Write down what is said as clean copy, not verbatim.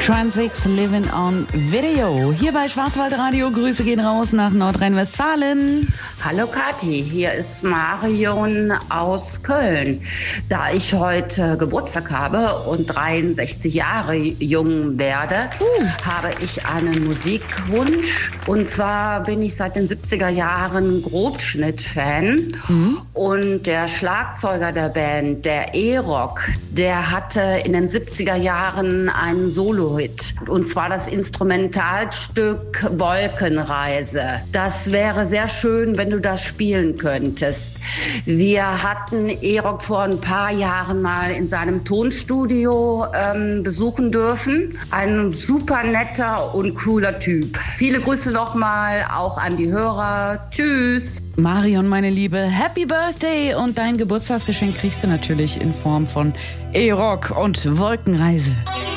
Transix Living on Video. Hier bei Schwarzwaldradio. Grüße gehen raus nach Nordrhein-Westfalen. Hallo Kathi, hier ist Marion aus Köln. Da ich heute Geburtstag habe und 63 Jahre jung werde, habe ich einen Musikwunsch. Und zwar bin ich seit den 70er Jahren Grobschnitt-Fan. Und der Schlagzeuger der Band, der E-Rock, der hatte in den 70er Jahren einen Solo-Hit. Und zwar das Instrumentalstück Wolkenreise. Das wäre sehr schön, wenn du das spielen könntest. Wir hatten E-Rock vor ein paar Jahren mal in seinem Tonstudio besuchen dürfen. Ein super netter und cooler Typ. Viele Grüße nochmal, auch an die Hörer. Tschüss. Marion, meine Liebe, Happy Birthday! Und dein Geburtstagsgeschenk kriegst du natürlich in Form von E-Rock und Wolkenreise.